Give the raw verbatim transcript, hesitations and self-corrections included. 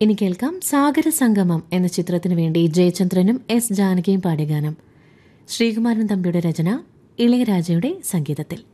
ഇനി കേൾക്കാം സാഗര സംഗമം എന്ന ചിത്രത്തിനു വേണ്ടി ജയചന്ദ്രനും എസ് ജാനകിയും പാടിയ ഗാനം. ശ്രീകുമാരൻ തമ്പിയുടെ രചന, ഇളയരാജയുടെ സംഗീതത്തിൽ.